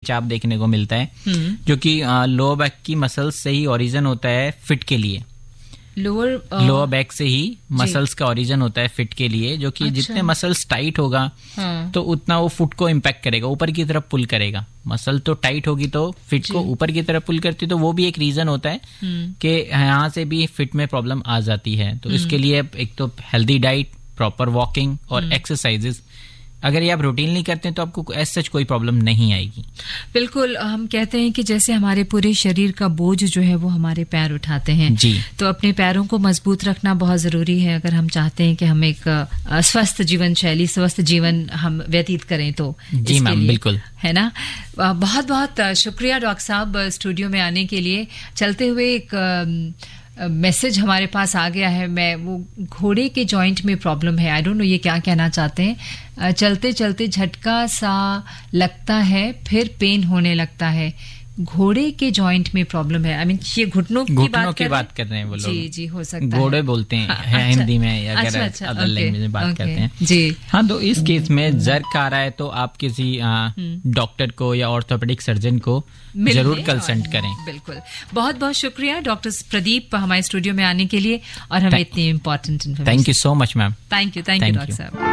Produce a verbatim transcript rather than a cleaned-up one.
रक्तचाप देखने को मिलता है, जो कि लोअर बैक की मसल्स से ही ओरिजिन होता है फिट के लिए। लोअर लोअर बैक से ही मसल्स का ओरिजिन होता है फिट के लिए, जो कि अच्छा। जितने मसल्स टाइट होगा हाँ। तो उतना वो फुट को इम्पैक्ट करेगा, ऊपर की तरफ पुल करेगा। मसल तो टाइट होगी तो फिट को ऊपर की तरफ पुल करती है, तो वो भी एक रीजन होता है कि यहाँ से भी फिट में प्रॉब्लम आ जाती है। तो इसके लिए एक तो हेल्दी डाइट, प्रॉपर वॉकिंग और एक्सरसाइजेस, अगर ये आप रूटीन नहीं करते हैं तो आपको एज सच कोई प्रॉब्लम नहीं आएगी। बिल्कुल, हम कहते हैं कि जैसे हमारे पूरे शरीर का बोझ जो है वो हमारे पैर उठाते हैं जी, तो अपने पैरों को मजबूत रखना बहुत जरूरी है अगर हम चाहते हैं कि हम एक स्वस्थ जीवन शैली, स्वस्थ जीवन हम व्यतीत करें तो। जी मैम, बिल्कुल, है ना। बहुत बहुत शुक्रिया डॉक्टर साहब स्टूडियो में आने के लिए। चलते हुए एक मैसेज uh, हमारे पास आ गया है। मैं वो घोड़े के जॉइंट में प्रॉब्लम है, आई डोंट नो ये क्या कहना चाहते हैं। uh, चलते चलते झटका सा लगता है, फिर पेन होने लगता है। घोड़े के जॉइंट में प्रॉब्लम है, आई मीन ये घुटनों की बात की बात कर रहे हैं वो लोग। जी जी, हो सकता है घोड़े बोलते हैं अच्छा, हिंदी में या अच्छा, अच्छा, अदर लैंग्वेज में बात okay, करते हैं जी। हाँ, तो इस केस में जर्क आ रहा है तो आप किसी डॉक्टर को या ऑर्थोपेडिक सर्जन को जरूर कंसल्ट करें। बिल्कुल, बहुत बहुत शुक्रिया डॉक्टर प्रदीप हमारे स्टूडियो में आने के लिए और हमें इतनी important information. Thank you so much ma'am. Thank you, thank you doctor साहब।